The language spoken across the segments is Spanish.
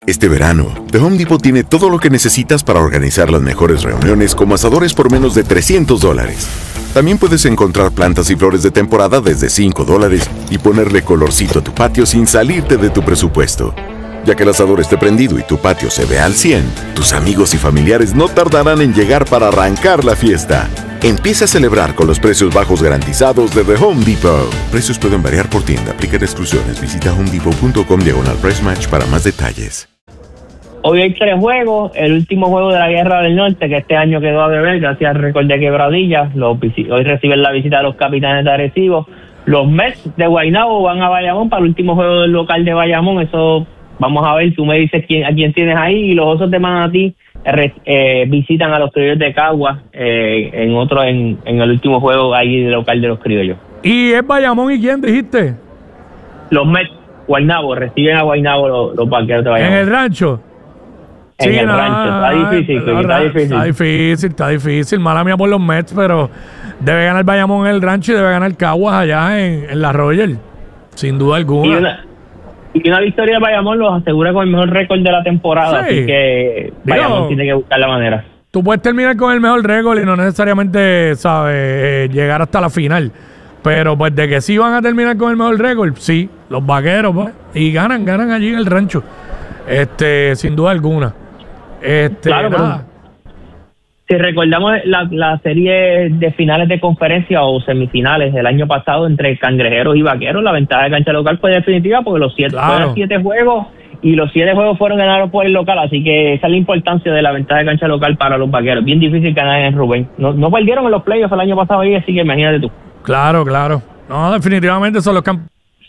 Este verano, The Home Depot tiene todo lo que necesitas para organizar las mejores reuniones, como asadores por menos de $300. También puedes encontrar plantas y flores de temporada desde $5 y ponerle colorcito a tu patio sin salirte de tu presupuesto. Ya que el asador esté prendido y tu patio se vea al 100, tus amigos y familiares no tardarán en llegar para arrancar la fiesta. Empieza a celebrar con los precios bajos garantizados de The Home Depot. Precios pueden variar por tienda. Aplican exclusiones. Visita homedepot.com/price match para más detalles. Hoy hay 3 juegos. El último juego de la Guerra del Norte, que este año quedó a deber gracias al récord de Quebradillas. Hoy reciben la visita de los Capitanes de Arecibo. Los Mets de Guaynabo van a Bayamón para el último juego del local de Bayamón. Eso vamos a ver. Tú me dices a quién tienes ahí. Y los Osos de Manatí visitan a los Criollos de Cagua en el último juego ahí del local de los Criollos. ¿Y es Bayamón y quién dijiste? Los Mets, Guaynabo, reciben a Guaynabo los Vaqueros de Bayamón. ¿En el rancho? En el rancho. Está difícil. Mala mía por los Mets, pero debe ganar Bayamón en el rancho y debe ganar Caguas allá en la Royal, sin duda alguna. Y una victoria de Bayamón los asegura con el mejor récord de la temporada, así que Bayamón tiene que buscar la manera. Tú puedes terminar con el mejor récord y no necesariamente, ¿sabes?, llegar hasta la final. Pero pues de que sí van a terminar con el mejor récord, sí, los Vaqueros, pues, y ganan allí en el rancho. Sin duda alguna. Claro, pero si recordamos la serie de finales de conferencia o semifinales del año pasado entre Cangrejeros y Vaqueros, la ventaja de cancha local fue definitiva porque fueron 7 juegos y los 7 juegos fueron ganados por el local, así que esa es la importancia de la ventaja de cancha local para los Vaqueros. Bien difícil ganar en Rubén. No perdieron en los playoffs el año pasado ahí, así que imagínate tú. Claro. No, definitivamente son los campeones.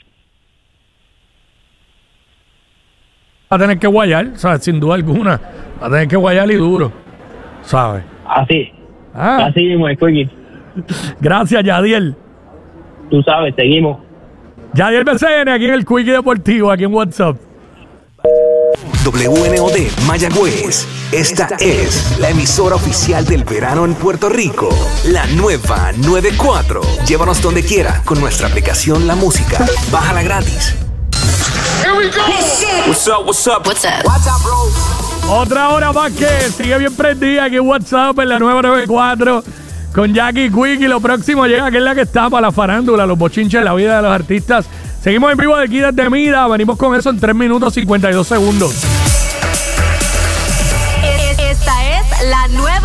Va a tener que guayar, ¿sabes? Sin duda alguna. Va a tener que guayar y duro, ¿sabes? Así mismo es, Quickie. Gracias, Yadiel. Tú sabes, seguimos. Yadiel BCN, aquí en el Quickie Deportivo, aquí en WhatsApp. WNOD Mayagüez. Esta es la emisora oficial del verano en Puerto Rico. La nueva 94. Llévanos donde quiera con nuestra aplicación La Música. Bájala gratis. Here we go. What's up, what's up? What's up? What's up, bro? Otra hora más que sigue bien prendida aquí en WhatsApp en la 994 con Jackie Quickie. Lo próximo llega, que es la que está para la farándula, los bochinches, la vida de los artistas. Seguimos en vivo de aquí desde Mira. Venimos con eso en 3 minutos 52 segundos.